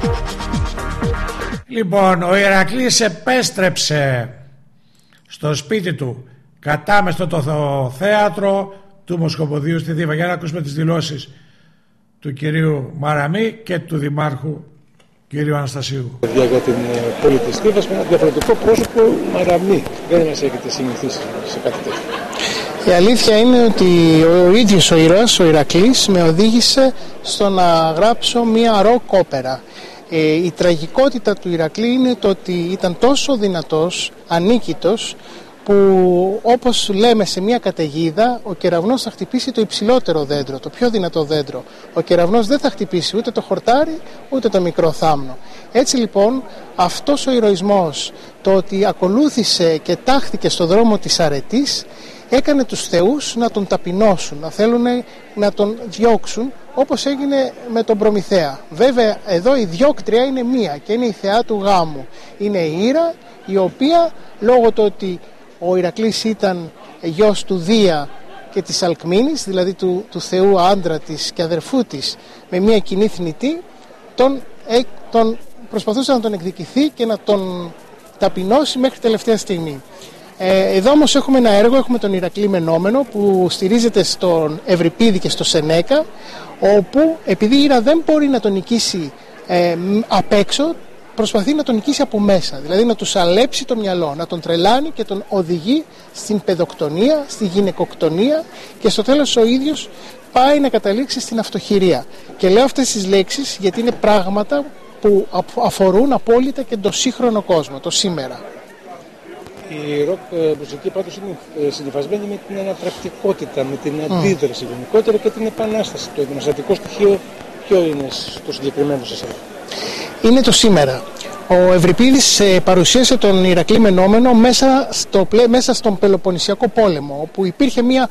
Λοιπόν, ο Ηρακλής επέστρεψε στο σπίτι του κατάμεστο το θέατρο του Μοσχοποδίου στη Θήβα. Για να ακούσουμε τις δηλώσεις του κυρίου Μαραμή και του Δημάρχου κυρίου Αναστασίου. Για την πόλη της Θήβας με ένα διαφορετικό πρόσωπο Μαραμή. Δεν μας έχετε συνηθίσει σε κάτι τέτοιο. Η αλήθεια είναι ότι ο ίδιος ο ήρωας, ο Ηρακλής, με οδήγησε στο να γράψω μία ροκ όπερα. Η τραγικότητα του Ηρακλή είναι το ότι ήταν τόσο δυνατός, ανίκητος, που όπως λέμε σε μια καταιγίδα, ο κεραυνός θα χτυπήσει το υψηλότερο δέντρο, το πιο δυνατό δέντρο. Ο κεραυνός δεν θα χτυπήσει ούτε το χορτάρι ούτε το μικρό θάμνο. Έτσι λοιπόν αυτός ο ηρωισμός, το ότι ακολούθησε και τάχθηκε στο δρόμο της αρετής, έκανε τους θεούς να τον ταπεινώσουν, να θέλουν να τον διώξουν, όπως έγινε με τον Προμηθέα. Βέβαια εδώ η διώκτρια είναι μία και είναι η θεά του γάμου. Είναι η Ήρα, η οποία λόγω του ότι ο Ηρακλής ήταν γιος του Δία και της Αλκμήνης, δηλαδή του θεού άντρα της και αδερφού της, με μία κοινή θνητή, τον προσπαθούσε να τον εκδικηθεί και να τον ταπεινώσει μέχρι τελευταία στιγμή. Εδώ όμως έχουμε ένα έργο, έχουμε τον Ηρακλή Μενόμενο, που στηρίζεται στον Ευρυπίδη και στο Σενέκα, όπου επειδή η Ήρα δεν μπορεί να τον νικήσει απ' έξω, προσπαθεί να τον νικήσει από μέσα, δηλαδή να του σαλέψει το μυαλό, να τον τρελάνει και τον οδηγεί στην παιδοκτονία, στη γυναικοκτονία, και στο τέλος ο ίδιος πάει να καταλήξει στην αυτοχειρία. Και λέω αυτές τις λέξεις γιατί είναι πράγματα που αφορούν απόλυτα και το σύγχρονο κόσμο, το σήμερα. Η ροκ μουσική πάντως είναι συνυφασμένη με την ανατρεπτικότητα, με την αντίδραση γενικότερα και την επανάσταση. Το επαναστατικό στοιχείο ποιο είναι στο συγκεκριμένο σας έργο? Είναι το σήμερα. Ο Ευρυπίδης παρουσίασε τον Ηρακλή Μενόμενο μέσα στον Πελοποννησιακό πόλεμο, όπου υπήρχε μια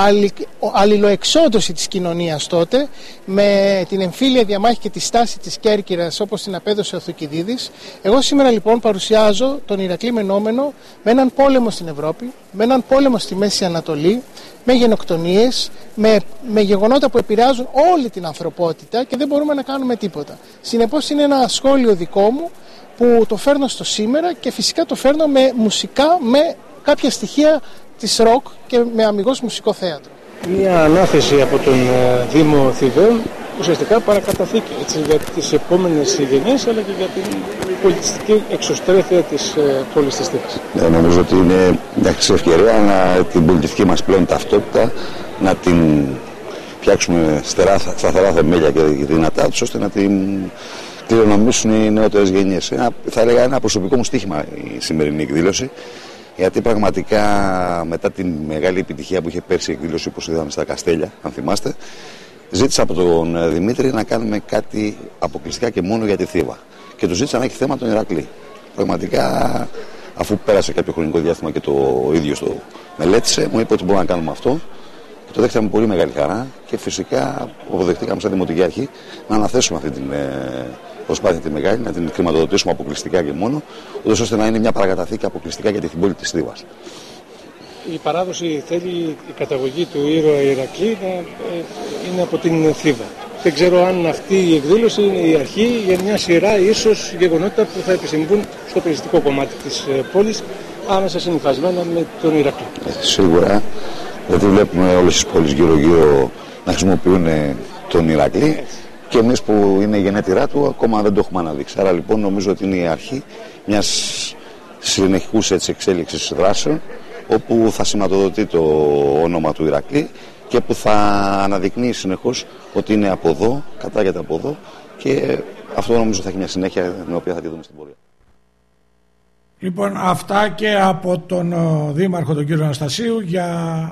αλληλοεξόντωση της κοινωνίας τότε, με την εμφύλια διαμάχη και τη στάση της Κέρκυρας όπως την απέδωσε ο Θουκυδίδης. Εγώ σήμερα λοιπόν παρουσιάζω τον Ηρακλή Μενόμενο με έναν πόλεμο στην Ευρώπη, με έναν πόλεμο στη Μέση Ανατολή, με γενοκτονίες, με γεγονότα που επηρεάζουν όλη την ανθρωπότητα και δεν μπορούμε να κάνουμε τίποτα. Συνεπώς είναι ένα σχόλιο δικό μου που το φέρνω στο σήμερα και φυσικά το φέρνω με μουσικά, με κάποια στοιχεία της ροκ και με αμιγώς μουσικό θέατρο. Μια ανάθεση από τον Δήμο Θηβαίων, ουσιαστικά παρακαταθήκη για τις επόμενες γενιές, αλλά και για την πολιτιστική εξωστρέφεια της πόλης της Θήβας. Νομίζω ότι είναι μια χρυσή ευκαιρία την πολιτιστική μας πλέον ταυτότητα να την φτιάξουμε σταθερά θεμέλια και δυνατά, ώστε να την κληρονομήσουν οι νεότερες γενιές. Θα έλεγα ένα προσωπικό μου στοίχημα η σημερινή εκδήλωση, γιατί πραγματικά μετά τη μεγάλη επιτυχία που είχε πέρσι η εκδήλωση, όπως είδαμε στα Καστέλια, αν θυμάστε, ζήτησα από τον Δημήτρη να κάνουμε κάτι αποκλειστικά και μόνο για τη Θήβα. Και του ζήτησα να έχει θέμα τον Ηρακλή. Πραγματικά, αφού πέρασε κάποιο χρονικό διάστημα και το ίδιο το μελέτησε, μου είπε ότι μπορούμε να κάνουμε αυτό. Και το δέχτηκα με πολύ μεγάλη χαρά και φυσικά αποδεχτήκαμε σαν Δημοτική Αρχή να αναθέσουμε αυτή την προσπάθεια τη μεγάλη, να την χρηματοδοτήσουμε αποκλειστικά και μόνο, ούτως ώστε να είναι μια παρακαταθήκη αποκλειστικά για την πόλη της Θήβας. Η παράδοση θέλει η καταγωγή του ήρωα Ηρακλή να είναι από την Θήβα. Δεν ξέρω αν αυτή η εκδήλωση είναι η αρχή για μια σειρά ίσως γεγονότα που θα επισυμβούν στο περιστικό κομμάτι της πόλης, άμεσα συνυφασμένα με τον Ηρακλή. Σίγουρα, γιατί βλέπουμε όλες τις πόλεις γύρω-γύρω να χρησιμοποιούν τον Ηρακλή. Και εμείς που είναι η γενέτειρά του ακόμα δεν το έχουμε αναδείξει. Άρα λοιπόν νομίζω ότι είναι η αρχή μιας συνεχούς εξέλιξης δράσεων, όπου θα σηματοδοτεί το όνομα του Ηρακλή και που θα αναδεικνύει συνεχώς ότι είναι από εδώ, κατάγεται από εδώ, και αυτό νομίζω θα έχει μια συνέχεια την οποία θα τη δούμε στην πορεία. Λοιπόν, αυτά και από τον Δήμαρχο τον κύριο Αναστασίου για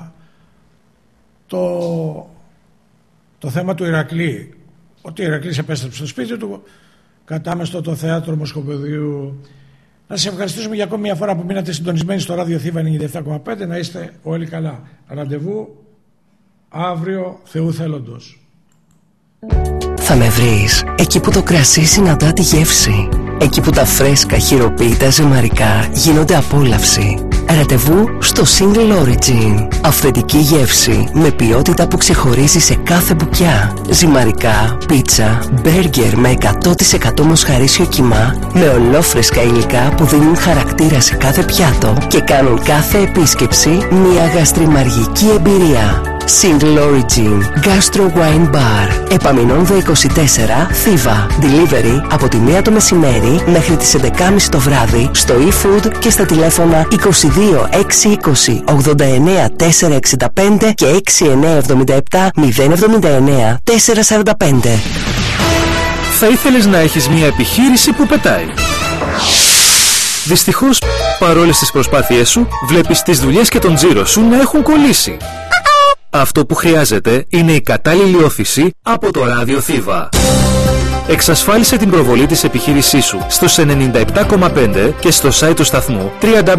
το θέμα του Ηρακλή. Ότι ο Ηρακλής επέστρεψε στο σπίτι του, κατάμεστο το θέατρο Μοσχοποδίου. Να σας ευχαριστήσουμε για ακόμη μια φορά που μείνατε συντονισμένοι στο ράδιο Θήβα 97,5. Να είστε όλοι καλά. Ραντεβού αύριο, Θεού θέλοντος. Θα με βρεις εκεί που το κρασί συναντά τη γεύση, εκεί που τα φρέσκα χειροποίητα ζυμαρικά γίνονται απόλαυση, Ραντεβού στο Single Origin. Αυθεντική γεύση με ποιότητα που ξεχωρίζει σε κάθε μπουκιά. Ζυμαρικά, πίτσα, μπέργκερ με 100% μοσχαρίσιο κιμά, με ολόφρεσκα υλικά που δίνουν χαρακτήρα σε κάθε πιάτο και κάνουν κάθε επίσκεψη μια γαστριμαργική εμπειρία. Single Origin Gastro Wine Bar, Επαμεινώνδα 24, Θήβα. Delivery από τη 1 το μεσημέρι μέχρι τις 11.30 το βράδυ στο eFood και στα τηλέφωνα 22 620 89 465 και 6977 079 445. Θα ήθελες να έχεις μια επιχείρηση που πετάει. Δυστυχώς, παρόλες τις προσπάθειές σου, βλέπεις τις δουλειές και τον τζίρο σου να έχουν κολλήσει. Αυτό που χρειάζεται είναι η κατάλληλη όθηση από το ράδιο Θήβα. Εξασφάλισε την προβολή της επιχείρησής σου στους 97,5 και στο site του σταθμού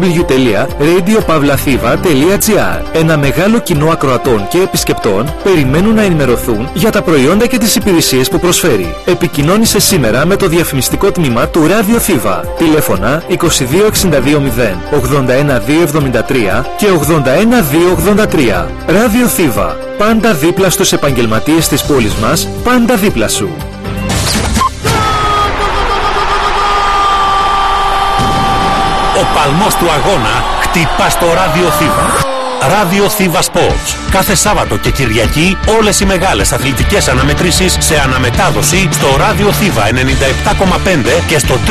www.radiopavlathiva.gr. Ένα μεγάλο κοινό ακροατών και επισκεπτών περιμένουν να ενημερωθούν για τα προϊόντα και τις υπηρεσίες που προσφέρει. Επικοινώνησε σήμερα με το διαφημιστικό τμήμα του Ράδιο Θήβα. Τηλέφωνα 22620 81273 και 81283. Ράδιο Θήβα. Πάντα δίπλα στους επαγγελματίες της πόλης μας, πάντα δίπλα σου. Ο παλμός του αγώνα χτυπά στο Ράδιο Θήβα. Ράδιο Θήβα Sports. Κάθε Σάββατο και Κυριακή όλες οι μεγάλες αθλητικές αναμετρήσεις σε αναμετάδοση στο Ράδιο Θήβα 97,5 και στο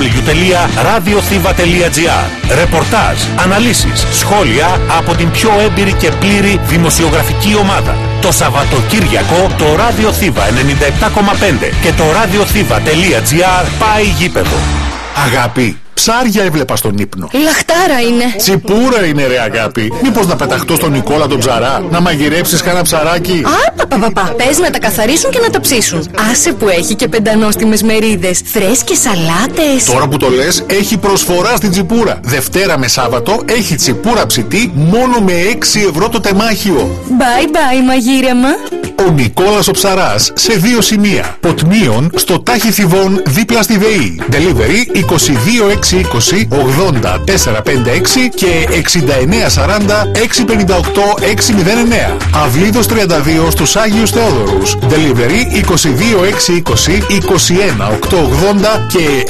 www.radiothiva.gr. Ρεπορτάζ, αναλύσεις, σχόλια από την πιο έμπειρη και πλήρη δημοσιογραφική ομάδα. Το Σαββατοκύριακο το Ράδιο Θήβα 97,5 και το radiothiva.gr πάει γήπεδο. Αγάπη, ψάρια έβλεπα στον ύπνο. Λαχτάρα είναι. Τσιπούρα είναι ρε αγάπη. Μήπως να πεταχτώ στον Νικόλα τον ψαρά, να μαγειρέψεις κανένα ψαράκι. Πες να τα καθαρίσουν και να τα ψήσουν. Άσε που έχει και πεντανόστιμες μερίδες, φρέσκες σαλάτες. Τώρα που το λες, έχει προσφορά στην Τσιπούρα. Δευτέρα με Σάββατο έχει τσιπούρα ψητή μόνο με 6 ευρώ το τεμάχιο. Bye bye μαγείρεμα. Ο Νικόλας ο Ψαράς σε 2 σημεία. Ποτμίων στο Τάχη Θηβών δίπλα στη ΔΕΗ. Delivery 22620 80 456 και 6940 658 609. Αυλίδος 32 στους Άγιους Θεόδωρους. Delivery 22620 21 880 και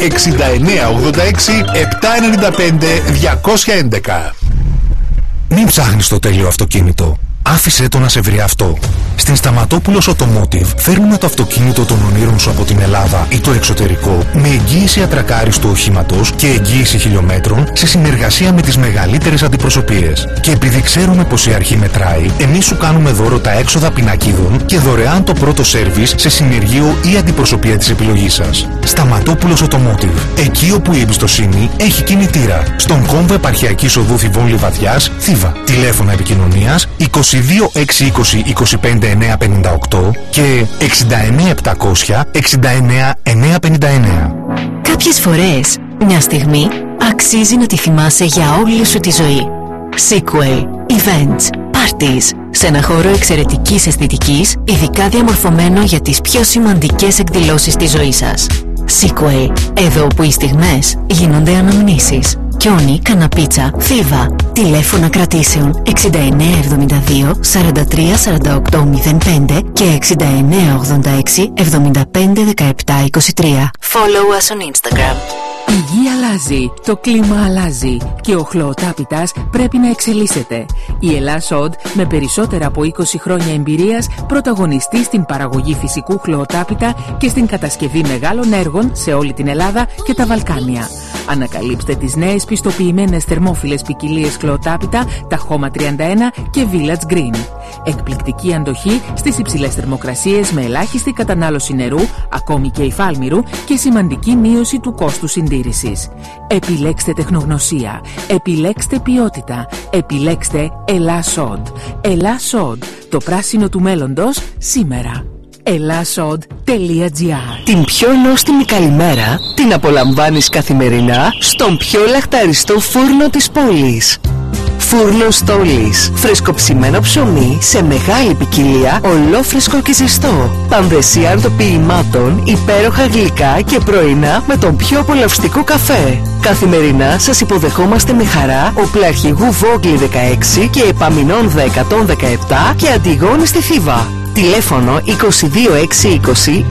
6986 795 211. Μην ψάχνεις το τέλειο αυτοκίνητο. Άφησέ το να σε βρει αυτό. Στην Σταματόπουλος Automotive φέρνουμε το αυτοκίνητο των ονείρων σου από την Ελλάδα ή το εξωτερικό με εγγύηση ατρακάριστου οχήματος και εγγύηση χιλιόμετρων σε συνεργασία με τις μεγαλύτερες αντιπροσωπείες. Και επειδή ξέρουμε πως η αρχή μετράει, εμείς σου κάνουμε δώρο τα έξοδα πινακίδων και δωρεάν το πρώτο σέρβις σε συνεργείο ή αντιπροσωπεία της επιλογής σας. Σταματόπουλος Automotive. Εκεί όπου η εμπιστοσύνη έχει κινητήρα. Στον κόμβο Επαρχιακής Οδού Θηβών Λιβαδιάς, Θήβα. Τηλέφωνα επικοινωνίας 22 620 25 958 και 69 700 69 959. Κάποιες φορές, μια στιγμή αξίζει να τη θυμάσαι για όλη σου τη ζωή. Sequel, events, parties, σε ένα χώρο εξαιρετικής αισθητικής, ειδικά διαμορφωμένο για τις πιο σημαντικές εκδηλώσεις της ζωής σας. Sequel, εδώ που οι στιγμές γίνονται αναμνήσεις. Κιόνι, Καναπίτσα, Θήβα. Τηλέφωνα κρατήσεων 6972 43 48 05 και 6986 75 17 23. Follow us on Instagram. Η γη αλλάζει, το κλίμα αλλάζει και ο χλωοτάπητας πρέπει να εξελίσσεται. Η Ελλάς Οντ, με περισσότερα από 20 χρόνια εμπειρίας, πρωταγωνιστεί στην παραγωγή φυσικού χλωοτάπητα και στην κατασκευή μεγάλων έργων σε όλη την Ελλάδα και τα Βαλκάνια. Ανακαλύψτε τις νέες πιστοποιημένες θερμόφιλες ποικιλίες χλωοτάπητα, τα Χώμα 31 και Village Green. Εκπληκτική αντοχή στις υψηλές θερμοκρασίες με ελάχιστη κατανάλωση νερού, ακόμη και υφάλμυρου, και σημαντική μείωση του κόστου συντήρησης. Επιλέξτε τεχνογνωσία, επιλέξτε ποιότητα, επιλέξτε Ελλάς Οντ. Ελλάς Οντ, το πράσινο του μέλλοντος σήμερα. ellasod.gr. Την πιο νόστιμη καλημέρα την απολαμβάνεις καθημερινά στον πιο λαχταριστό φούρνο της πόλης. Φούρνος Στόλης. Φρεσκοψημένο ψωμί σε μεγάλη ποικιλία, ολόφρεσκο και ζεστό. Πανδεσία αρτοποιημάτων, υπέροχα γλυκά και πρωινά με τον πιο απολαυστικό καφέ. Καθημερινά σας υποδεχόμαστε με χαρά Οπλαρχηγού Βόγκλη 16 και Επαμινών 117 και Αντιγόνη στη Θήβα. Τηλέφωνο 22620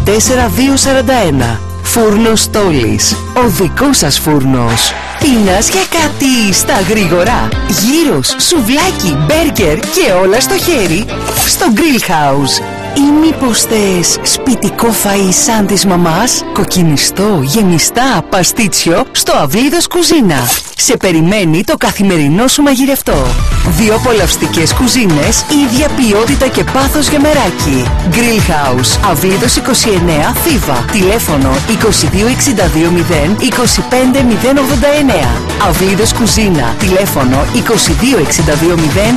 24241. Φούρνος Στόλης. Ο δικός σας φούρνος. Πίνας για κάτι στα γρήγορα. Γύρος, σουβλάκι, μπέργκερ και όλα στο χέρι. Στο Grill House. Ή μήπως θες σπιτικό φαΐ σαν της μαμάς? Κοκκινιστό, γεμιστά, παστίτσιο στο Αυλίδος Κουζίνα. Σε περιμένει το καθημερινό σου μαγειρευτό. 2 απολαυστικές κουζίνες, ίδια ποιότητα και πάθος για μεράκι. Grill House, Αυλίδος 29, Θήβα. Τηλέφωνο 22620 25089. Αυλίδος Κουζίνα. Τηλέφωνο 22620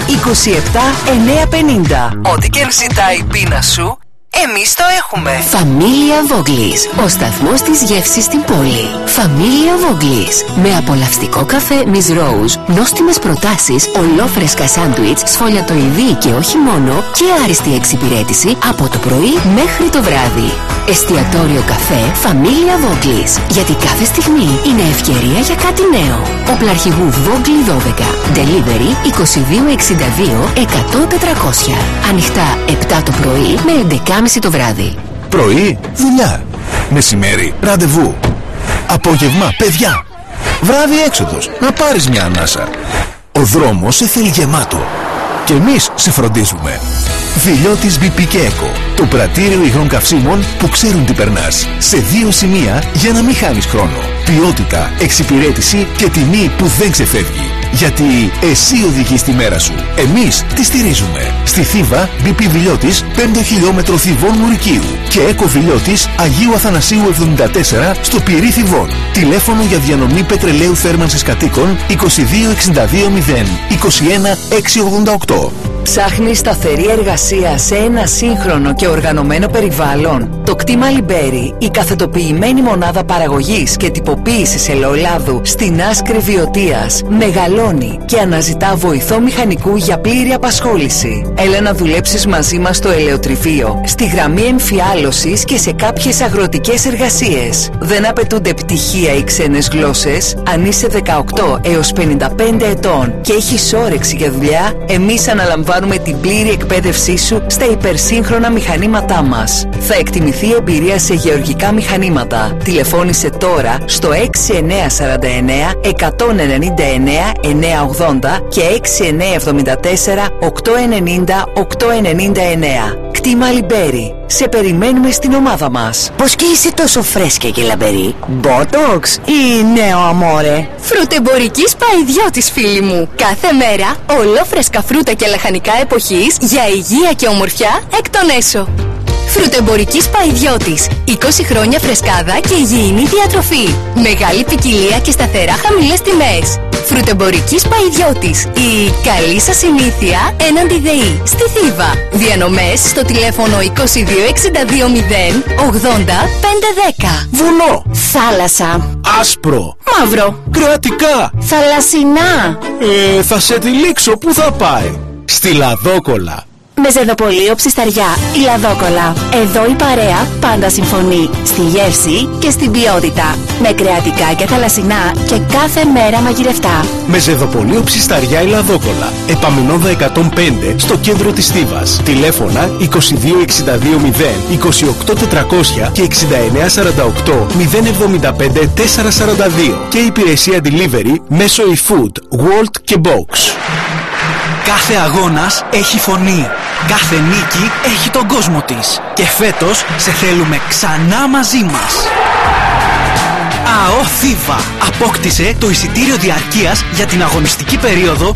27950. Ό,τι και αν ζητάει η πείνα σου, εμείς το έχουμε. Φαμίλια Βόγκλης. Ο σταθμός της γεύσης στην πόλη. Φαμίλια Βόγκλης. Με απολαυστικό καφέ Miss Rose, νόστιμες προτάσεις, ολόφρεσκα σάντουιτς, σφολιατοειδή και όχι μόνο, και άριστη εξυπηρέτηση από το πρωί μέχρι το βράδυ. Εστιατόριο καφέ Φαμίλια Βόγκλης. Γιατί κάθε στιγμή είναι ευκαιρία για κάτι νέο. Οπλαρχηγού Βόγκλη 12. Delivery 2262 100 400. Ανοιχτά 7 το πρωί με 11.30 το βράδυ. Πρωί, δουλειά. Μεσημέρι, ραντεβού. Απόγευμα, παιδιά. Βράδυ, έξοδος. Να πάρεις μια ανάσα. Ο δρόμος σε θέλει γεμάτο. Και εμείς σε φροντίζουμε. Βιλιώτης BP και Eco. Το πρατήριο υγρών καυσίμων που ξέρουν τι περνάς. Σε 2 σημεία για να μην χάνεις χρόνο. Ποιότητα, εξυπηρέτηση και τιμή που δεν ξεφεύγει. Γιατί εσύ οδηγείς τη μέρα σου. Εμείς τη στηρίζουμε. Στη Θήβα, BP Βιλιώτης, 5 χιλιόμετρο Θηβών Μουρικίου. Και Eco Βιλιώτης, Αγίου Αθανασίου 74, στο Πυρί Θηβών. Τηλέφωνο για διανομή πετρελαίου θέρμανσης κατοίκων 22620 21688. Ψάχνει σταθερή εργασία σε ένα σύγχρονο και οργανωμένο περιβάλλον? Το κτήμα Λιμπέρι, η καθετοποιημένη μονάδα παραγωγής και τυποποίησης ελαιολάδου στην Άσκρη Βιωτίας, μεγαλώνει και αναζητά βοηθό μηχανικού για πλήρη απασχόληση. Έλα να δουλέψεις μαζί μας στο ελαιοτρυφείο, στη γραμμή εμφιάλωσης και σε κάποιες αγροτικές εργασίες. Δεν απαιτούνται πτυχία ή ξένες γλώσσες. Αν είσαι 18 έως 55 ετών και έχεις όρεξη για δουλειά, εμείς αναλαμβάνουμε την πλήρη εκπαίδευσή σου στα υπερσύγχρονα μηχανήματά μας. Θα εκτιμηθεί η εμπειρία σε γεωργικά μηχανήματα. Τηλεφώνησε τώρα στο 6949 199 980 και 6974 890 899. Κτήμα Λιμπέρι. Σε περιμένουμε στην ομάδα μας. Πώς και είσαι τόσο φρέσκια και λαμπερή? Μπότοξ ή νέο αμόρε? Φρουτεμπορικής Παϊδιώτης, φίλοι μου. Κάθε μέρα ολόφρεσκα φρούτα και λαχανικά εποχής για υγεία και ομορφιά εκ των έσω. Φρουτεμπορικής Παϊδιώτης. 20 χρόνια φρεσκάδα και υγιεινή διατροφή. Μεγάλη ποικιλία και σταθερά χαμηλές τιμές. Φρουτεμπορικής Παϊδιώτης. Η καλή σας συνήθεια έναντι ΔΕΗ. Στη Θήβα. Διανομές στο τηλέφωνο 22620 80 510. Βουνό. Θάλασσα. Άσπρο. Μαύρο. Κρατικά. Θαλασσινά. Θα σε τυλίξω. Πού θα πάει? Στη Λαδόκολα. Μεζεδοπολείο Ψισταριά, η Λαδόκολα. Εδώ η παρέα πάντα συμφωνεί στη γεύση και στην ποιότητα. Με κρεατικά και θαλασσινά και κάθε μέρα μαγειρευτά. Μεζεδοπολείο Ψισταριά, η Λαδόκολα. Επαμινόδα 105 στο κέντρο της Θήβας. Τηλέφωνα 22620 28400 και 6948 075 442. Και υπηρεσία delivery μέσω eFood, World και Box. Κάθε αγώνας έχει φωνή. Κάθε νίκη έχει τον κόσμο της. Και φέτος σε θέλουμε ξανά μαζί μας. ΑΟ Θήβα απόκτησε το εισιτήριο διαρκείας για την αγωνιστική περίοδο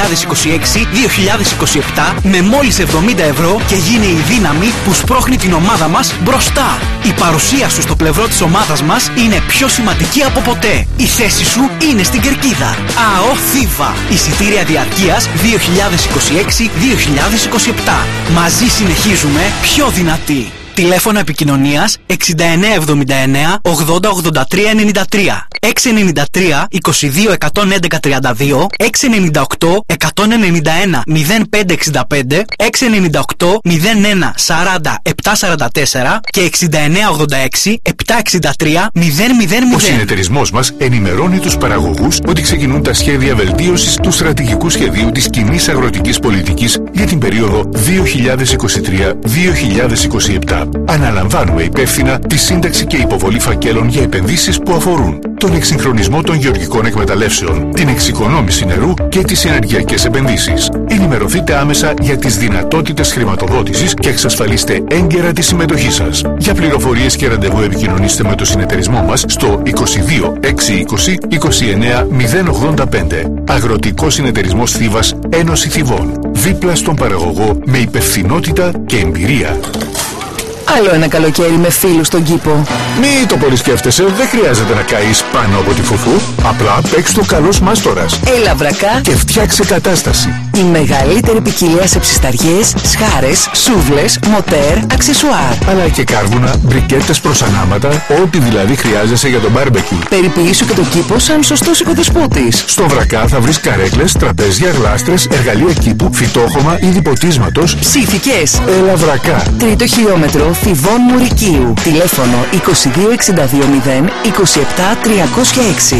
2026-2027 με μόλις 70 ευρώ και γίνει η δύναμη που σπρώχνει την ομάδα μας μπροστά. Η παρουσία σου στο πλευρό της ομάδας μας είναι πιο σημαντική από ποτέ. Η θέση σου είναι στην κερκίδα. ΑΟ Θήβα. Εισιτήρια διαρκείας 2026-2027. Μαζί συνεχίζουμε πιο δυνατοί. Τηλέφωνο επικοινωνίας 6979 80 83 93, 693 22 111 32, 698 191 0565, 698 01 40 744 και 6986 763 000. Ο συνεταιρισμός μας ενημερώνει τους παραγωγούς ότι ξεκινούν τα σχέδια βελτίωσης του στρατηγικού σχεδίου της κοινής αγροτικής πολιτικής για την περίοδο 2023-2027. Αναλαμβάνουμε υπεύθυνα τη σύνταξη και υποβολή φακέλων για επενδύσεις που αφορούν τον εξυγχρονισμό των γεωργικών εκμεταλλεύσεων, την εξοικονόμηση νερού και τις ενεργειακές επενδύσεις. Ενημερωθείτε άμεσα για τις δυνατότητες χρηματοδότησης και εξασφαλίστε έγκαιρα τη συμμετοχή σας. Για πληροφορίες και ραντεβού επικοινωνήστε με το συνεταιρισμό μας στο 22 620 29 085. Αγροτικός Συνεταιρισμός Θήβας, Ένωση Θηβών. Δίπλα στον παραγωγό με υπευθυνότητα και εμπειρία. Άλλο ένα καλοκαίρι με φίλους στον κήπο. Μη το πολύ σκέφτεσαι, δεν χρειάζεται να καείς πάνω από τη φουφού. Απλά παίξ' το καλός μάστορας. Έλα βρακά και φτιάξε κατάσταση. Η μεγαλύτερη ποικιλία σε ψισταριές, σχάρες, σούβλες, μοτέρ, αξεσουάρ. Αλλά και κάρβουνα, μπρικέτες προς ανάματα, ό,τι δηλαδή χρειάζεσαι για το μπάρμπεκιου. Περιποιήσου και το κήπο σαν σωστός οικοδεσπότης. Στο βρακά θα βρεις καρέκλες, τραπέζια, γλάστρες, εργαλεία κήπου, φυτόχωμα, είδη ποτίσματος. Ψήθηκες. Έλα βρακά. Τρίτο χιλιόμετρο Θηβών Μουρικίου. Τηλέφωνο 2262 0 27 306.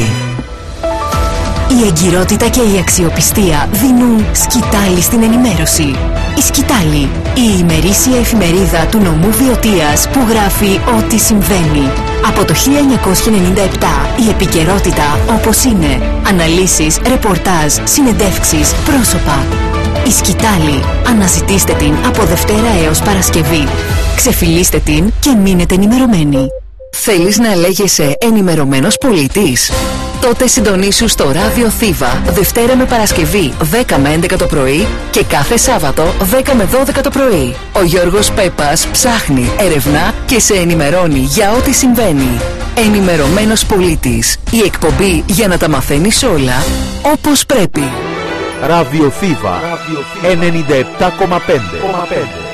Η εγκυρότητα και η αξιοπιστία δίνουν σκητάλη στην ενημέρωση. Η Σκητάλη, η ημερήσια εφημερίδα του νομού Βιωτίας που γράφει ό,τι συμβαίνει. Από το 1997 η επικαιρότητα όπως είναι. Αναλύσεις, ρεπορτάζ, συνεντεύξεις, πρόσωπα. Η Σκητάλη. Αναζητήστε την από Δευτέρα έως Παρασκευή. Ξεφυλίστε την και μείνετε ενημερωμένοι. Θέλεις να λέγεσαι ενημερωμένος πολίτης? Τότε συντονίσου στο Ράδιο Θήβα Δευτέρα με Παρασκευή 10 με 11 το πρωί και κάθε Σάββατο 10 με 12 το πρωί. Ο Γιώργος Πέπας ψάχνει, ερευνά και σε ενημερώνει για ό,τι συμβαίνει. Ενημερωμένος πολίτης. Η εκπομπή για να τα μαθαίνεις όλα όπως πρέπει. Ράδιο Θήβα 97,5.